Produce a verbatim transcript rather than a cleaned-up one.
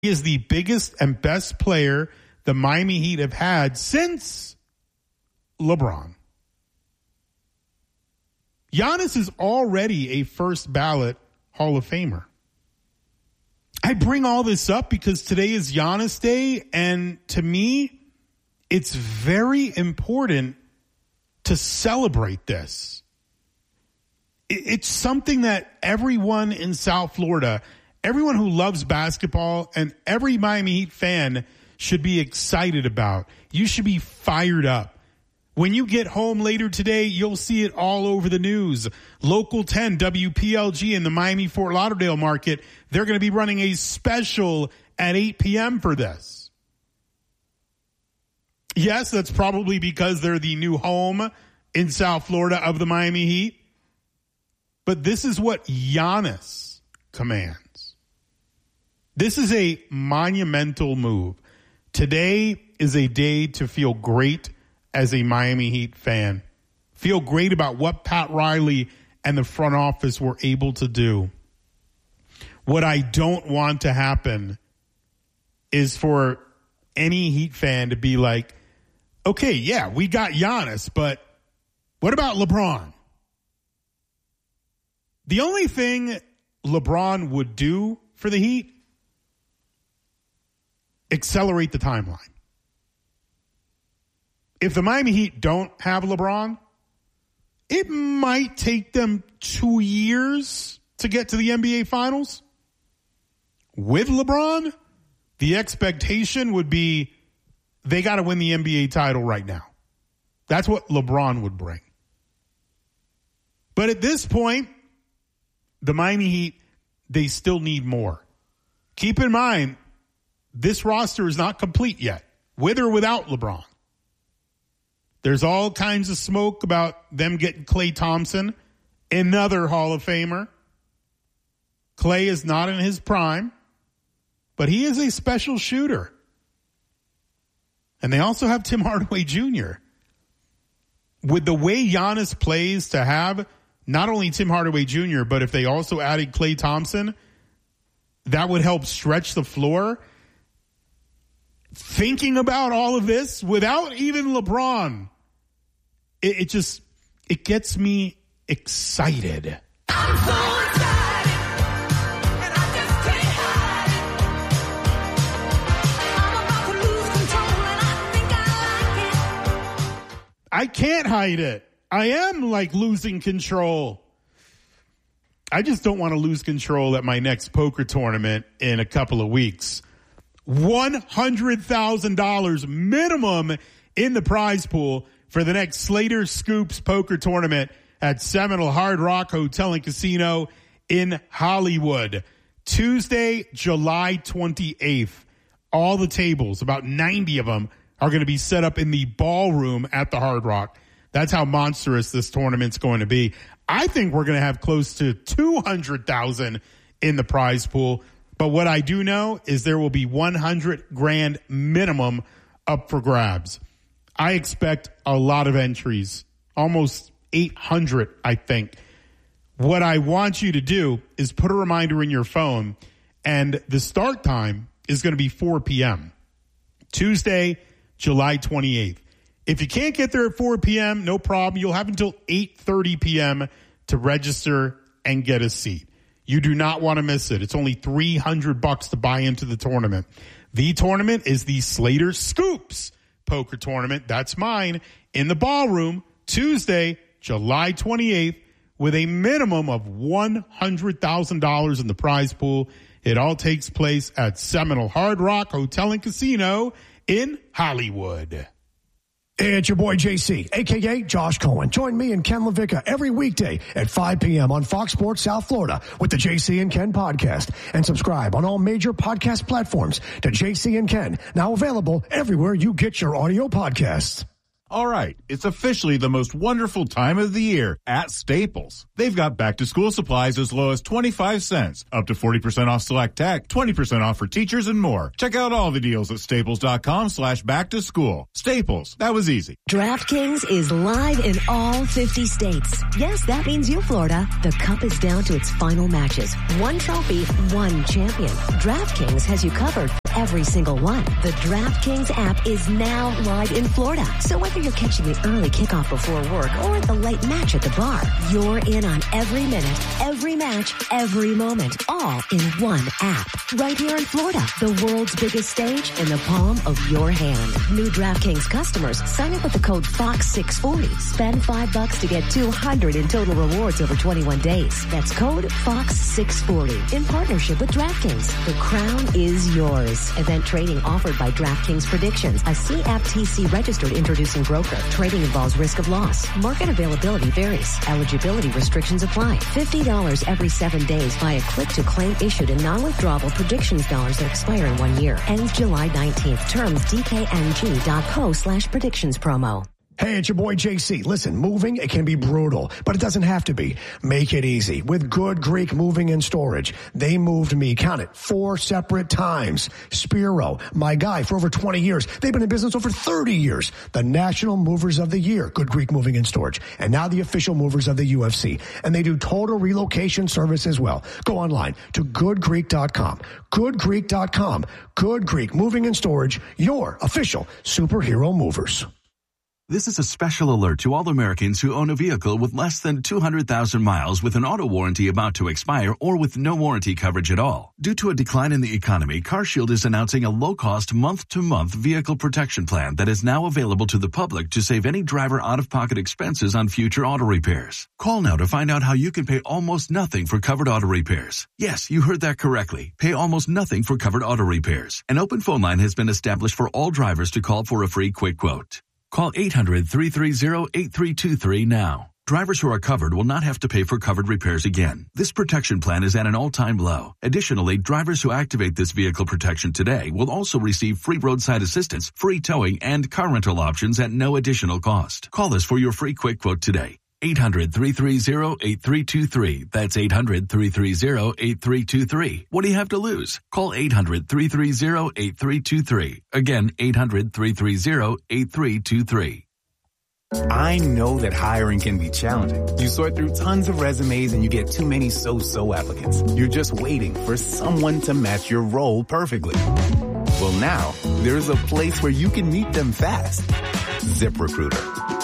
He is the biggest and best player the Miami Heat have had since LeBron. Giannis is already a first ballot Hall of Famer. I bring all this up because today is Giannis Day, and to me, it's very important to celebrate this. It's something that everyone in South Florida, everyone who loves basketball, and every Miami Heat fan should be excited about. You should be fired up. When you get home later today, you'll see it all over the news. Local ten, W P L G in the Miami-Fort Lauderdale market, they're going to be running a special at eight p.m. for this. Yes, that's probably because they're the new home in South Florida of the Miami Heat. But this is what Giannis commands. This is a monumental move. Today is a day to feel great as a Miami Heat fan. Feel great about what Pat Riley and the front office were able to do. What I don't want to happen is for any Heat fan to be like, okay, yeah, we got Giannis, but what about LeBron? The only thing LeBron would do for the Heat, accelerate the timeline. If the Miami Heat don't have LeBron, it might take them two years to get to the N B A Finals. With LeBron, the expectation would be they got to win the N B A title right now. That's what LeBron would bring. But at this point, the Miami Heat, they still need more. Keep in mind, this roster is not complete yet, with or without LeBron. There's all kinds of smoke about them getting Klay Thompson, another Hall of Famer. Klay is not in his prime, but he is a special shooter. And they also have Tim Hardaway Junior With the way Giannis plays, to have not only Tim Hardaway Junior, but if they also added Klay Thompson, that would help stretch the floor. Thinking about all of this without even LeBron, it, it just, it gets me excited. I'm so excited, and I just can't hide it. I'm about to lose control, and I think I like it. I can't hide it. I am like losing control. I just don't want to lose control at my next poker tournament in a couple of weeks. one hundred thousand dollars minimum in the prize pool for the next Slater Scoops poker tournament at Seminole Hard Rock Hotel and Casino in Hollywood. Tuesday, July twenty-eighth. All the tables, about ninety of them, are going to be set up in the ballroom at the Hard Rock. That's how monstrous this tournament's going to be. I think we're going to have close to two hundred thousand dollars in the prize pool. But what I do know is there will be one hundred grand minimum up for grabs. I expect a lot of entries, almost eight hundred, I think. What I want you to do is put a reminder in your phone, and the start time is going to be four p.m. Tuesday, July twenty-eighth. If you can't get there at four p.m., no problem. You'll have until eight thirty p.m. to register and get a seat. You do not want to miss it. It's only three hundred bucks to buy into the tournament. The tournament is the Slater Scoops poker tournament. That's mine in the ballroom Tuesday, July twenty-eighth, with a minimum of one hundred thousand dollars in the prize pool. It all takes place at Seminole Hard Rock Hotel and Casino in Hollywood. Hey, it's your boy J C, a k a. Josh Cohen. Join me and Ken LaVicka every weekday at five p.m. on Fox Sports South Florida with the J C and Ken podcast. And subscribe on all major podcast platforms to J C and Ken, now available everywhere you get your audio podcasts. All right, it's officially the most wonderful time of the year at Staples. They've got back-to-school supplies as low as twenty-five cents, up to forty percent off select tech, twenty percent off for teachers, and more. Check out all the deals at staples.com slash back-to-school. Staples, that was easy. DraftKings is live in all fifty states. Yes, that means you, Florida. The Cup is down to its final matches. One trophy, one champion. DraftKings has you covered for every single one. The DraftKings app is now live in Florida. So whether you're catching the early kickoff before work or the late match at the bar, you're in on every minute, every match, every moment, all in one app. Right here in Florida, the world's biggest stage in the palm of your hand. New DraftKings customers, sign up with the code Fox six forty. Spend five bucks to get two hundred in total rewards over twenty-one days. That's code Fox six forty. In partnership with DraftKings, the crown is yours. Event trading offered by DraftKings Predictions, a C F T C registered introducing broker. Trading involves risk of loss. Market availability varies. Eligibility restrictions apply. fifty dollars every seven days via click-to-claim issued in non-withdrawable predictions dollars that expire in one year. Ends July nineteenth. Terms D K N G dot co slash predictions promo. Hey, it's your boy J C. Listen, moving, it can be brutal, but it doesn't have to be. Make it easy with Good Greek Moving and Storage. They moved me, count it, four separate times. Spiro, my guy for over twenty years. They've been in business over thirty years. The National Movers of the Year, Good Greek Moving and Storage. And now the official movers of the U F C. And they do total relocation service as well. Go online to good greek dot com. good greek dot com. Good Greek Moving and Storage, your official superhero movers. This is a special alert to all Americans who own a vehicle with less than two hundred thousand miles with an auto warranty about to expire or with no warranty coverage at all. Due to a decline in the economy, CarShield is announcing a low-cost month-to-month vehicle protection plan that is now available to the public to save any driver out-of-pocket expenses on future auto repairs. Call now to find out how you can pay almost nothing for covered auto repairs. Yes, you heard that correctly. Pay almost nothing for covered auto repairs. An open phone line has been established for all drivers to call for a free quick quote. Call eight hundred, three three zero, eight three two three now. Drivers who are covered will not have to pay for covered repairs again. This protection plan is at an all-time low. Additionally, drivers who activate this vehicle protection today will also receive free roadside assistance, free towing, and car rental options at no additional cost. Call us for your free quick quote today. eight hundred, three three zero, eight three two three. That's eight hundred, three three zero, eight three two three. What do you have to lose? Call eight hundred, three three zero, eight three two three. Again, eight hundred, three three zero, eight three two three. I know that hiring can be challenging. You sort through tons of resumes and you get too many so-so applicants. You're just waiting for someone to match your role perfectly. Well, now there's a place where you can meet them fast. ZipRecruiter.